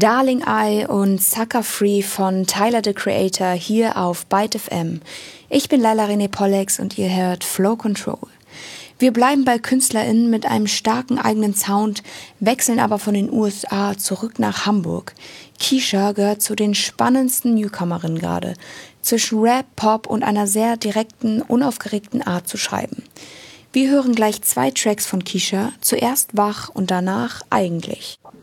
Darling I und Sucker Free von Tyler, the Creator, hier auf Byte FM. Ich bin Laila René Pollex und ihr hört Flow Control. Wir bleiben bei KünstlerInnen mit einem starken eigenen Sound, wechseln aber von den USA zurück nach Hamburg. Keisha gehört zu den spannendsten Newcomerinnen gerade, zwischen Rap, Pop und einer sehr direkten, unaufgeregten Art zu schreiben. Wir hören gleich 2 Tracks von Keisha, zuerst Wach und danach Eigentlich.